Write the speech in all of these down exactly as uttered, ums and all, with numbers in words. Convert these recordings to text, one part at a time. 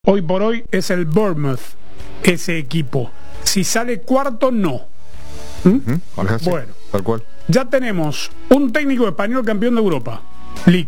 Hoy por hoy es el Bournemouth, ese equipo. Si sale cuarto, no. ¿Mm? Uh-huh. Así, bueno, tal cual. Ya tenemos un técnico español campeón de Europa League.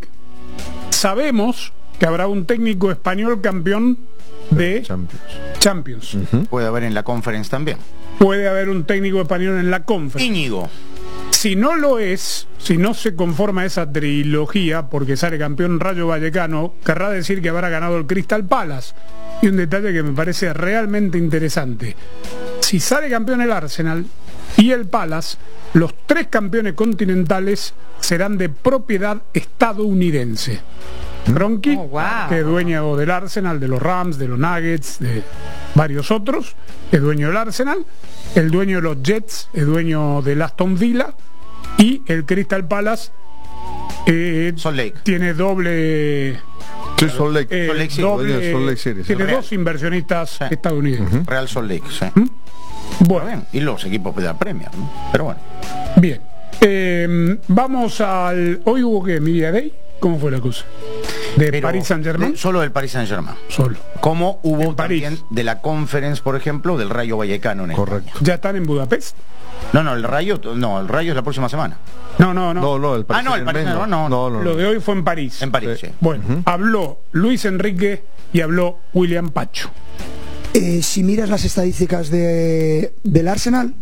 Sabemos que habrá un técnico español campeón de Champions. Champions. Uh-huh. Puede haber en la Conference también. Puede haber un técnico español en la Conference. Íñigo. Si no lo es, si no se conforma esa trilogía, porque sale campeón Rayo Vallecano, querrá decir que habrá ganado el Crystal Palace. Y un detalle que me parece realmente interesante: si sale campeón el Arsenal y el Palace, los tres campeones continentales serán de propiedad estadounidense. Kroenke, oh, wow. que es dueño del Arsenal, de los Rams, de los Nuggets, de varios otros, es dueño del Arsenal. El dueño de los Jets es dueño del Aston Villa. Y el Crystal Palace eh, Salt Lake. tiene doble... Sí, Salt Lake. eh, Salt Lake City. doble- Salt Lake City, sí. tiene Real. dos inversionistas Sí. estadounidenses. Uh-huh. Real Salt Lake, sí. ¿Mm? Bueno, Bien. Y los equipos de la Premier, ¿no? Pero bueno. bien. Eh, vamos al... ¿Hoy hubo qué? ¿Media Day? ¿Cómo fue la cosa? ¿De Pero Paris Saint-Germain? de- Solo del Paris Saint-Germain. Solo. Como hubo En París. también de la Conference, por ejemplo, del Rayo Vallecano en Correcto. España. ¿Ya están en Budapest? No, no, el Rayo, no, el Rayo es la próxima semana. No, no, no. No, no, el Ah, no, el Paris Saint-Germain, no, no. no, no, Lo no. de hoy fue en París. En París, sí. Bueno, Uh-huh. habló Luis Enrique y habló William Pacho. Eh, si miras las estadísticas de, del Arsenal,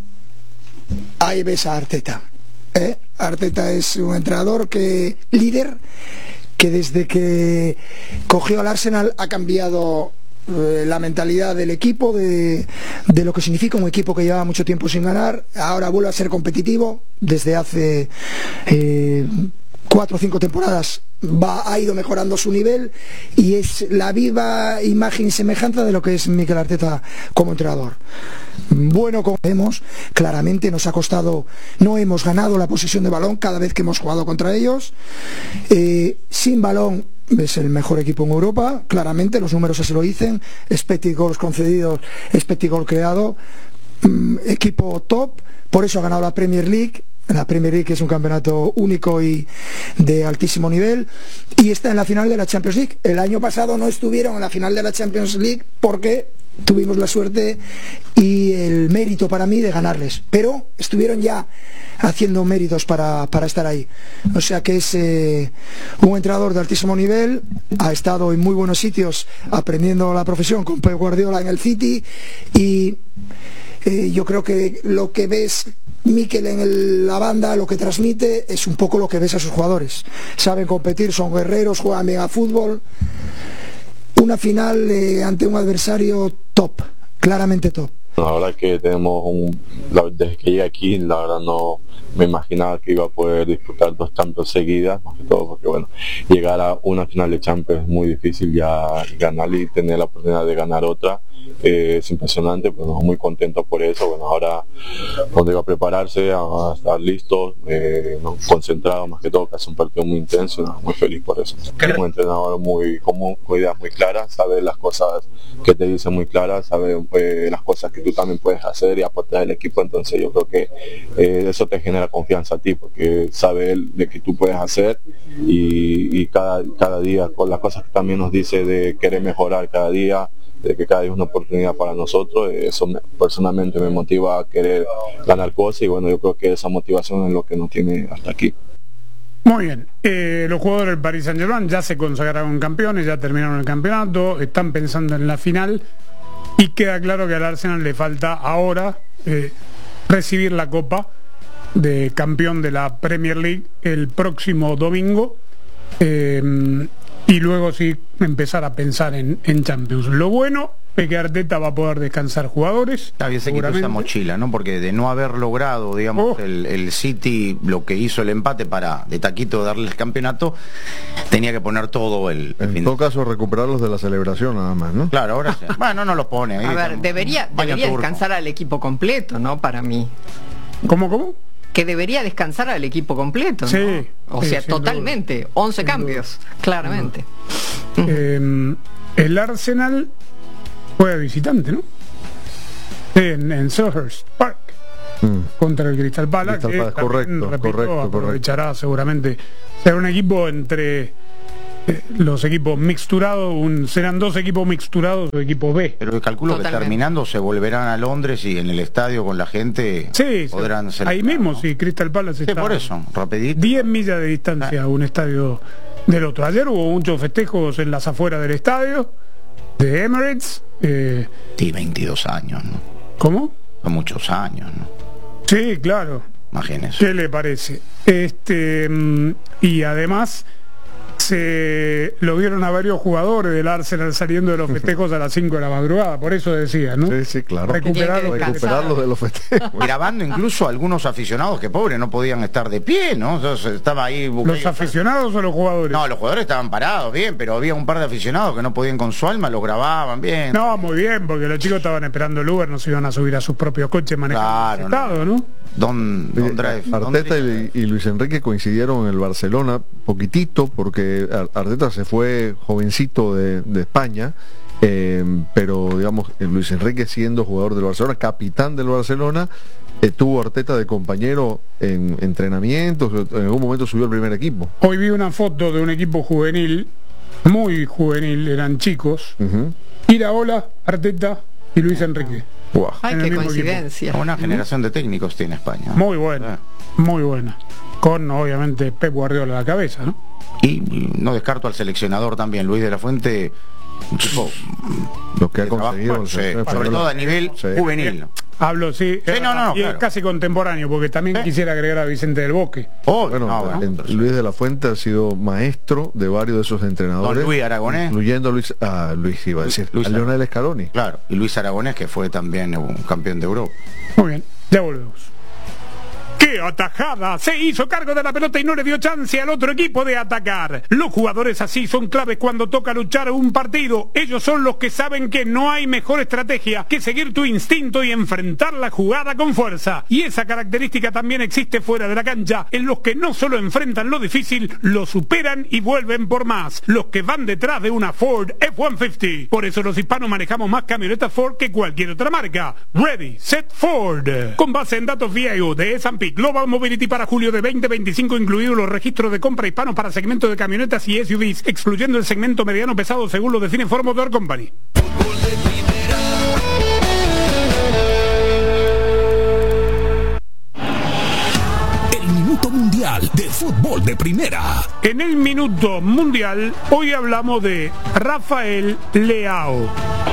ahí ves a Arteta. ¿eh? Arteta es un entrenador que líder, que desde que cogió al Arsenal ha cambiado eh, la mentalidad del equipo, de, de lo que significa un equipo que llevaba mucho tiempo sin ganar. Ahora vuelve a ser competitivo. Desde hace eh, cuatro o cinco temporadas va, ha ido mejorando su nivel y es la viva imagen y semejanza de lo que es Mikel Arteta como entrenador. Bueno, como vemos, claramente nos ha costado, no hemos ganado la posesión de balón cada vez que hemos jugado contra ellos. Eh, sin balón es el mejor equipo en Europa, claramente, los números así lo dicen. Expected goals concedidos, expected goal creado, mm, equipo top, por eso ha ganado la Premier League. La Premier League es un campeonato único y de altísimo nivel, y está en la final de la Champions League. El año pasado no estuvieron en la final de la Champions League porque tuvimos la suerte y el mérito para mí de ganarles, pero estuvieron ya haciendo méritos para, para estar ahí. O sea que es eh, un entrenador de altísimo nivel, ha estado en muy buenos sitios aprendiendo la profesión con Pep Guardiola en el City, y eh, yo creo que lo que ves Mikel en el, la banda, lo que transmite es un poco lo que ves a sus jugadores. Saben competir, son guerreros, juegan bien a fútbol. Una final eh, ante un adversario top, claramente top. La verdad que tenemos un... la- desde que llegué aquí, la verdad no me imaginaba que iba a poder disputar dos Champions seguidas, más que todo porque bueno, llegar a una final de Champions es muy difícil, ya ganar y tener la oportunidad de ganar otra eh, es impresionante, pues muy contento por eso. Bueno, ahora donde va a prepararse, a estar listos, eh, ¿no? concentrado, más que todo, que hace un partido muy intenso, ¿no? Muy feliz por eso. Es un entrenador muy común, con ideas muy claras, sabe las cosas que te dice muy claras, sabe eh, las cosas que tú también puedes hacer y aportar al equipo. Entonces yo creo que eh, eso te genera confianza a ti, porque sabe él de que tú puedes hacer, y, y cada, cada día con las cosas que también nos dice de querer mejorar cada día, de que cada día es una oportunidad para nosotros. Eso me, personalmente me motiva a querer ganar cosas, y bueno, yo creo que esa motivación es lo que nos tiene hasta aquí. Muy bien, eh, los jugadores del Paris Saint-Germain ya se consagraron campeones, ya terminaron el campeonato, están pensando en la final, y queda claro que al Arsenal le falta ahora eh, recibir la copa de campeón de la Premier League el próximo domingo, eh, y luego sí empezar a pensar en, en Champions. Lo bueno es que Arteta va a poder descansar jugadores. Está bien, se quitó esa seguramente. mochila, ¿no? Porque de no haber logrado, digamos, Oh. el, el City, lo que hizo el empate para de taquito darle el campeonato, tenía que poner todo el, el En fin todo de... caso, recuperarlos de la celebración nada más, ¿no? Claro, ahora sí. Bueno, no los pone ahí. A ver, estamos- debería, baño debería turco. descansar al equipo completo, ¿no? Para mí. ¿Cómo, cómo? Que debería descansar al equipo completo, ¿no? Sí, O sí, sea, sin duda. totalmente. once Sin cambios, claramente. Eh, el Arsenal juega visitante, ¿no? En, en Selhurst Park Mm. contra el Crystal Palace, Crystal que Palace, también, correcto, repito, correcto, aprovechará seguramente. Será un equipo entre eh, los equipos mixturados, un, serán dos equipos mixturados o equipos B. Pero calculo Totalmente. que terminando se volverán a Londres y en el estadio con la gente Sí, podrán sí. celebrar, Ahí mismo, ¿no? sí, Crystal Palace Sí, está por eso, rapidito. diez millas de distancia Ah. un estadio del otro. Ayer hubo muchos festejos en las afueras del estadio de Emirates. Eh, Sí, veintidós años, ¿no? ¿Cómo? Son muchos años, ¿no? Sí, claro. Imagínese. ¿Qué le parece? Este mm, y además se lo vieron a varios jugadores del Arsenal saliendo de los festejos a las cinco de la madrugada, por eso decía, ¿no? Sí, sí, claro. Recuperar los Tienen que Recuperarlos de los festejos. Grabando incluso algunos aficionados que pobres no podían estar de pie, ¿no? Entonces, estaba ahí los Bucayo- aficionados o los jugadores. No, los jugadores estaban parados, bien, pero había un par de aficionados que no podían con su alma, los grababan bien. No, muy bien, porque los chicos estaban esperando el Uber, no se iban a subir a sus propios coches manejando Claro, el estado, ¿no? Don, don Drive. don Arteta Drive. y, y Luis Enrique coincidieron en el Barcelona poquitito, porque Ar- Arteta se fue jovencito de, de España, eh, pero digamos, eh, Luis Enrique siendo jugador del Barcelona, capitán del Barcelona, eh, tuvo Arteta de compañero en entrenamientos, en algún momento subió al primer equipo. Hoy vi una foto de un equipo juvenil, muy juvenil, eran chicos, Ujú. Iraola, Arteta y Luis Enrique. Guau. Ay, en el qué mismo coincidencia. Una generación de técnicos tiene España. Muy buena, muy buena. Con, obviamente, Pep Guardiola a la cabeza, ¿no? Y, y no descarto al seleccionador también, Luis de la Fuente, un tipo Lo que ha de trabajo, conseguido bueno, el sí, selección sobre española. todo a nivel Sí. juvenil. ¿no? Hablo, sí, Sí, no, no, no, y es claro. casi contemporáneo, porque también Eh. quisiera agregar a Vicente del Bosque. Oh, Bueno, no, bueno, en- pero- Luis de la Fuente ha sido maestro de varios de esos entrenadores. Don Luis Aragonés. Incluyendo a Luis, a Luis iba a decir, Luis a Lionel Scaloni. Claro, y Luis Aragonés, que fue también un campeón de Europa. Muy bien, ya volvemos. ¡Qué atajada! Se hizo cargo de la pelota y no le dio chance al otro equipo de atacar. Los jugadores así son claves cuando toca luchar un partido. Ellos son los que saben que no hay mejor estrategia que seguir tu instinto y enfrentar la jugada con fuerza. Y esa característica también existe fuera de la cancha, en los que no solo enfrentan lo difícil, lo superan y vuelven por más. Los que van detrás de una Ford F ciento cincuenta. Por eso los hispanos manejamos más camionetas Ford que cualquier otra marca. Ready, Set, Ford. Con base en datos V I O de S and P Global Mobility para julio de veinte veinticinco, incluidos los registros de compra hispanos para segmento de camionetas y S U Vs, excluyendo el segmento mediano pesado según lo define Ford Motor Company. El Minuto Mundial de Fútbol de Primera. En el Minuto Mundial, hoy hablamos de Rafael Leao.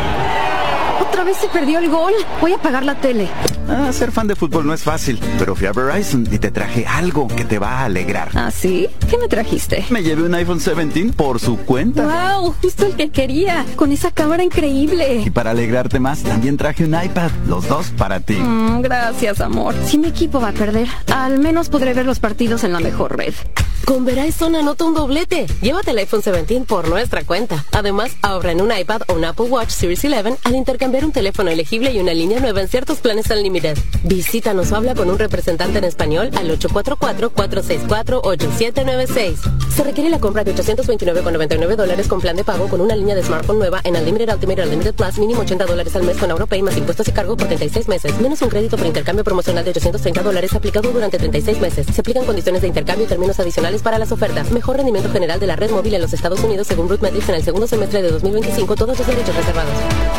Otra vez se perdió el gol. Voy a apagar la tele. Ah, ser fan de fútbol no es fácil, pero fui a Verizon y te traje algo que te va a alegrar. ¿Ah, sí? ¿Qué me trajiste? Me llevé un iPhone diecisiete por su cuenta. ¡Wow! Justo el que quería. Con esa cámara increíble. Y para alegrarte más, también traje un iPad, los dos para ti. Mm, gracias, amor. Si mi equipo va a perder, al menos podré ver los partidos en la mejor red. Con Verizon anota un doblete. Llévate el iPhone diecisiete por nuestra cuenta. Además, ahorra en un iPad o un Apple Watch Series once al intercambiar un teléfono elegible y una línea nueva en ciertos planes Unlimited. Visítanos o habla con un representante en español al ocho cuatro cuatro, cuatro seis cuatro, ocho siete nueve seis. Se requiere la compra de ochocientos veintinueve con noventa y nueve dólares con plan de pago con una línea de smartphone nueva en Unlimited Ultimate Unlimited Plus, mínimo ochenta dólares al mes con AuroPay más impuestos y cargo por treinta y seis meses. Menos un crédito por intercambio promocional de ochocientos treinta dólares aplicado durante treinta y seis meses. Se aplican condiciones de intercambio y términos adicionales para las ofertas. Mejor rendimiento general de la red móvil en los Estados Unidos según Root Metrics en el segundo semestre de dos mil veinticinco. Todos los derechos reservados.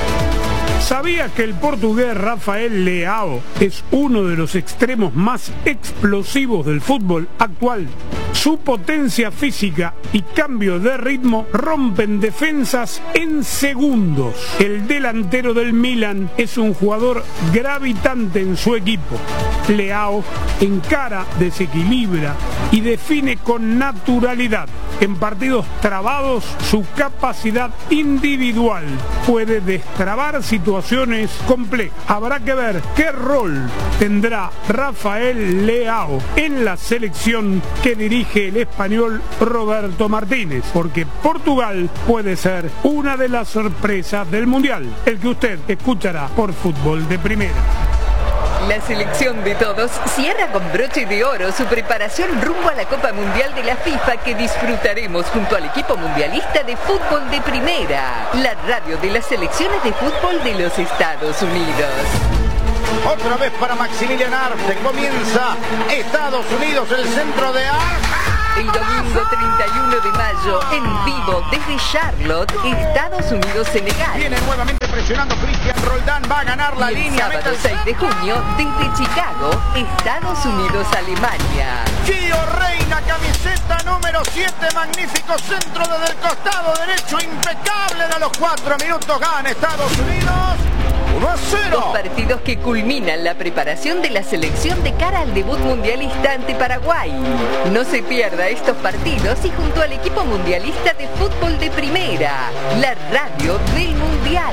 ¿Sabías que el portugués Rafael Leao es uno de los extremos más explosivos del fútbol actual? Su potencia física y cambio de ritmo rompen defensas en segundos. El delantero del Milan es un jugador gravitante en su equipo. Leao encara, desequilibra y define con naturalidad. En partidos trabados, su capacidad individual puede destrabar situaciones complejas. Habrá que ver qué rol tendrá Rafael Leao en la selección que dirige el español Roberto Martínez, porque Portugal puede ser una de las sorpresas del Mundial, el que usted escuchará por Fútbol de Primera. La selección de todos cierra con broche de oro su preparación rumbo a la Copa Mundial de la FIFA que disfrutaremos junto al equipo mundialista de Fútbol de Primera, la radio de las selecciones de fútbol de los Estados Unidos. Otra vez para Maximilian Arce, comienza Estados Unidos, el centro de Arce. El domingo treinta y uno de mayo, en vivo desde Charlotte, Estados Unidos, Senegal. Viene nuevamente presionando Cristian Roldán, va a ganar la y el línea. sábado seis de junio, desde Chicago, Estados Unidos, Alemania. Gio Reina, camiseta número siete, magnífico centro desde el costado derecho, impecable. A los cuatro minutos gana Estados Unidos uno a cero. Dos partidos que culminan la preparación de la selección de cara al debut mundialista ante Paraguay. No se pierda estos partidos y junto al equipo mundialista de fútbol de primera, la radio del Mundial.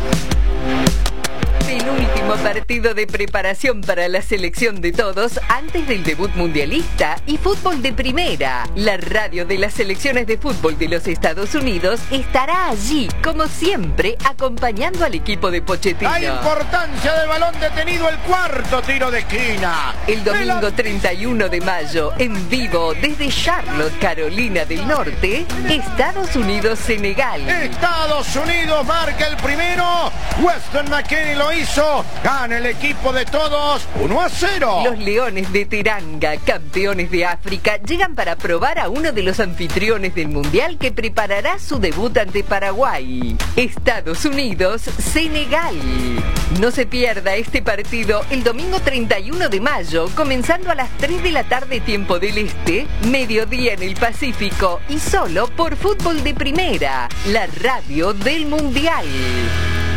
El último partido de preparación para la selección de todos antes del debut mundialista y fútbol de primera. La radio de las selecciones de fútbol de los Estados Unidos estará allí, como siempre, acompañando al equipo de Pochettino. La importancia del balón detenido, el cuarto tiro de esquina. El domingo treinta y uno de mayo, en vivo desde Charlotte, Carolina del Norte, Estados Unidos, Senegal. Estados Unidos marca el primero. Weston McKennie lo hizo. Gana el equipo de todos uno a cero. Los Leones de Teranga, campeones de África, llegan para probar a uno de los anfitriones del Mundial que preparará su debut ante Paraguay. Estados Unidos, Senegal. No se pierda este partido el domingo treinta y uno de mayo, comenzando a las tres de la tarde tiempo del Este, mediodía en el Pacífico y solo por Fútbol de Primera, la radio del Mundial.